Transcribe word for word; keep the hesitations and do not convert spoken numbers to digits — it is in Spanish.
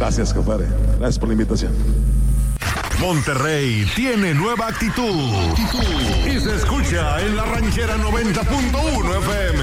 Gracias, compadre. Gracias por la invitación. Monterrey tiene nueva actitud y se escucha en la ranchera noventa punto uno F M.